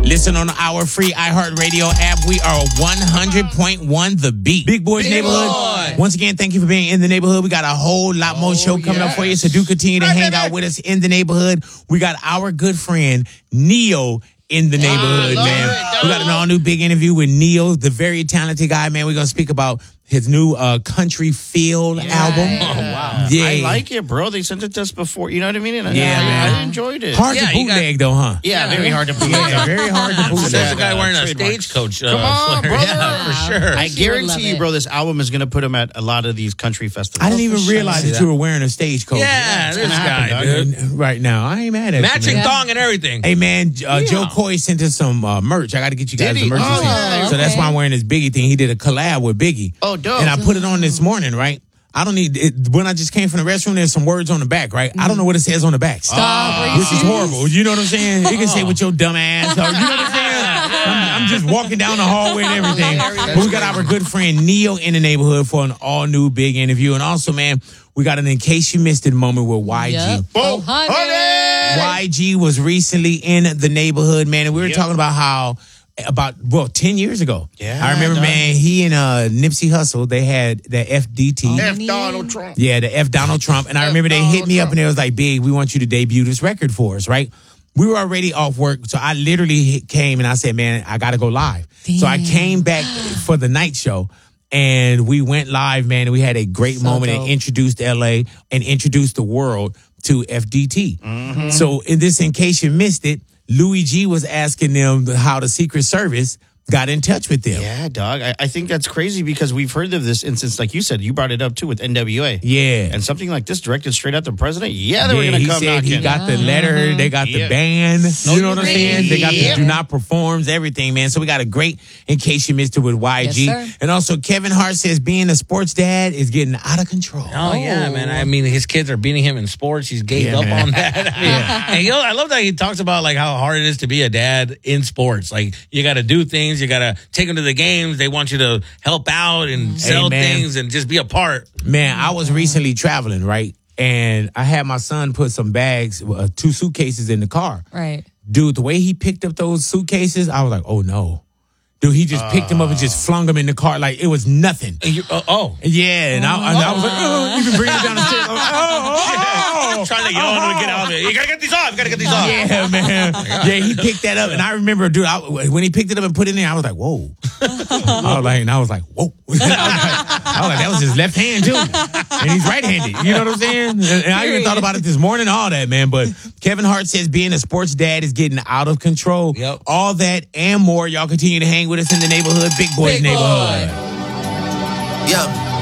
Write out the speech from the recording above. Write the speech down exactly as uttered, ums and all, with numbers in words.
Listen on our free iHeartRadio app. We are one hundred point one The Beat. Big Boys Big Neighborhood. Boy. Once again, thank you for being in the neighborhood. We got a whole lot more Oh, show coming yes. up for you, so do continue to Right, hang baby. out with us in the neighborhood. We got our good friend, Neo, in the neighborhood, love man. it, We got an all-new big interview with Neo, the very talented guy, man. We're going to speak about his new uh, Country Field album. Oh, wow. Yeah. I like it, bro. They sent it to us before. You know what I mean? And I, Yeah, I, man. I enjoyed it. Hard Yeah, to you got- bootleg, though, huh? Yeah, very hard to believe. Yeah, very hard to bootleg. Says the guy uh, wearing a trademark. stagecoach. Uh, Come on, flare. brother. Yeah, for sure. I You would love guarantee you, it. bro, this album is going to put him at a lot of these country festivals. I didn't even for sure. realize See that that. you were wearing a stagecoat. Yeah, it's this gonna guy, happen, dog. dude. Right now, I ain't mad at Matching you, man. thong and everything. Hey, man, uh, Yeah. Joe Coy sent us some uh, merch. I got to get you guys Did the he? merch. Oh, you sent. yeah, So that's okay. why I'm wearing this Biggie thing. He did a collab with Biggie. Oh, dope. And I put it on this morning, right? I don't need it. When I just came from the restroom, there's some words on the back, right? I don't know what it says on the back. Stop. Which is horrible. You know what I'm saying? You can say with your dumb ass. Or, you know what I'm saying? I'm, I'm just walking down the hallway and everything. But we got our good friend Neo in the neighborhood for an all new big interview. And also, man, we got an In Case You Missed It moment with Y G. Yep. Oh, honey. honey! Y G was recently in the neighborhood, man, and we were Yep. talking about how about well ten years ago. Yeah, I remember, dog. man. He and uh, Nipsey Hussle, they had the F D T. F. Donald Trump. Yeah, the F Donald Trump. And I remember they hit me up and they was like, "Big, we want you to debut this record for us," right? We were already off work, so I literally hit- came and I said, "Man, I got to go live." So I Damn. came back for the night show. And we went live, man. And we had a great So moment and dope. introduced L A and introduced the world to F D T. Mm-hmm. So in this, in case you missed it, Louis G was asking them how the Secret Service got in touch with them. Yeah, dog. I, I think that's crazy because we've heard of this instance, like you said, you brought it up too with N W A. Yeah. And something like this directed straight at the president. Yeah, they were Yeah, going he to come said knocking. he got the letter, they got the Yeah. band. You know what I'm you saying? did. They got the Yeah. do not performs, everything, man. So we got a great In Case You Missed It with Y G. Yes, sir. And also Kevin Hart says being a sports dad is getting out of control. Oh, yeah, man. I mean, his kids are beating him in sports. He's gave Yeah, up man. on that. I mean, and you know, I love that he talks about like how hard it is to be a dad in sports. Like you got to do things, you got to take them to the games. They want you to help out and sell man. things and just be a part. Man, I was recently traveling, right? And I had my son put some bags, uh, two suitcases in the car. Right. Dude, the way he picked up those suitcases, I was like, oh no. Dude, he just picked them up and just flung them in the car like it was nothing. And you, uh, oh, Yeah, and I, and I was like, oh, even bringing it down the stairs. I was like, oh, oh, oh. trying to yell him to get out of it. You gotta get these off. You gotta get these off. Yeah, man. Yeah, he picked that up. And I remember, dude, I, when he picked it up and put it in there, I was like, whoa. I was like, and I was like, whoa. I was like, I was like, that was his left hand, too. And he's right-handed. You know what I'm saying? And, and I even thought about it this morning, all that, man. But Kevin Hart says being a sports dad is getting out of control. Yep. All that and more. Y'all continue to hang with us in the neighborhood. Big Boys Big Neighborhood. Yeah.